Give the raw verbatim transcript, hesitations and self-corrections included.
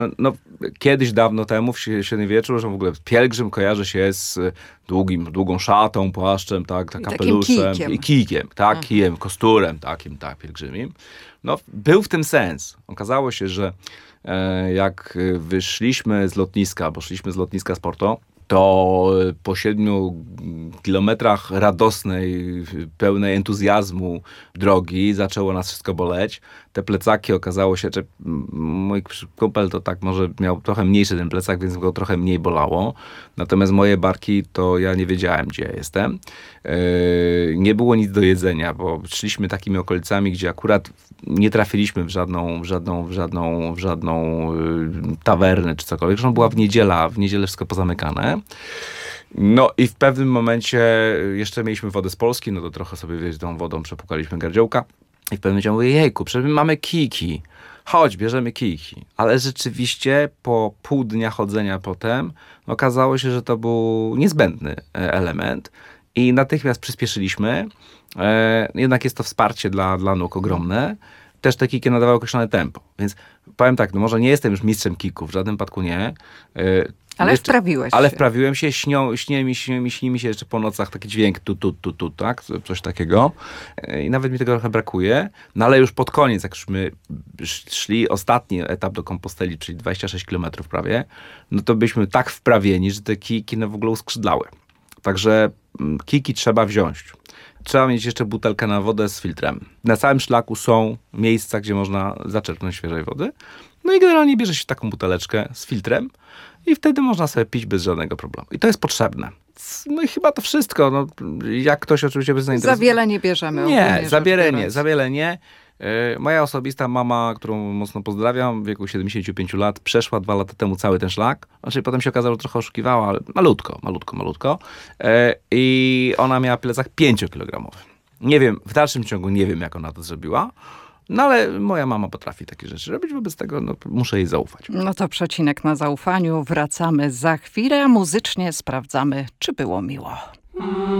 No, kiedyś dawno temu, w średniowieczu, że w ogóle pielgrzym kojarzy się z długim, długą szatą, płaszczem, tak, tak kapeluszem kijkiem. i kijkiem, tak, A. kijem, kosturem takim, tak, pielgrzymim. No, był w tym sens. Okazało się, że e, jak wyszliśmy z lotniska, bo szliśmy z lotniska z Porto, to po siedmiu kilometrach radosnej, pełnej entuzjazmu drogi zaczęło nas wszystko boleć. Te plecaki okazało się, że mój kumpel to tak może miał trochę mniejszy ten plecak, więc go trochę mniej bolało. Natomiast moje barki to ja nie wiedziałem, gdzie ja jestem. Yy, nie było nic do jedzenia, bo szliśmy takimi okolicami, gdzie akurat nie trafiliśmy w żadną, w żadną, w żadną, w żadną yy, tawernę czy cokolwiek. Zresztą była w niedziela, w niedzielę wszystko pozamykane. No i w pewnym momencie jeszcze mieliśmy wodę z Polski, no to trochę sobie wiesz, tą wodą przepłukaliśmy gardziołka. I w pewnym momencie mówię, jejku, przecież my mamy kijki. Chodź, bierzemy kijki. Ale rzeczywiście po pół dnia chodzenia potem okazało się, że to był niezbędny element. I natychmiast przyspieszyliśmy. E, jednak jest to wsparcie dla, dla nóg ogromne. Też te kijki nadawały określone tempo. Więc powiem tak, no może nie jestem już mistrzem kijków, w żadnym wypadku nie. E, Ale jeszcze, wprawiłeś Ale się. wprawiłem się, śnią, śnie, mi, śni, mi, śni mi się jeszcze po nocach taki dźwięk tu, tu, tu, tu, tak? Coś takiego. I nawet mi tego trochę brakuje. No ale już pod koniec, jak już my szli ostatni etap do Komposteli, czyli dwadzieścia sześć kilometrów prawie, no to byliśmy tak wprawieni, że te kijki no w ogóle uskrzydlały. Także kijki trzeba wziąć. Trzeba mieć jeszcze butelkę na wodę z filtrem. Na całym szlaku są miejsca, gdzie można zaczerpnąć świeżej wody. No i generalnie bierze się taką buteleczkę z filtrem i wtedy można sobie pić bez żadnego problemu. I to jest potrzebne. No i chyba to wszystko. No, jak ktoś oczywiście by zainteresował. Za wiele nie bierzemy. Nie, za wiele nie, za wiele nie. Moja osobista mama, którą mocno pozdrawiam, w wieku siedemdziesięciu pięciu lat, przeszła dwa lata temu cały ten szlak. Znaczy potem się okazało, że trochę oszukiwała, ale malutko, malutko, malutko. I ona miała plecak pięciokilogramowy. Nie wiem, w dalszym ciągu nie wiem, jak ona to zrobiła. No ale moja mama potrafi takie rzeczy robić, wobec tego no, muszę jej zaufać. No to przecinek na zaufaniu. Wracamy za chwilę, a muzycznie sprawdzamy, czy było miło.